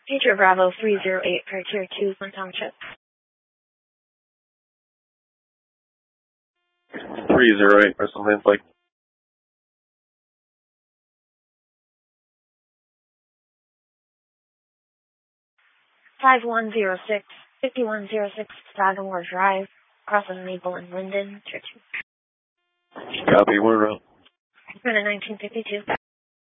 Major Bravo 308 for Tier 2, Flint Township. 308 for Sylvan Lake. (5106) 5106 Sagamore Drive, crosses Maple and Linden, Tier 2. Copy, we're 1952.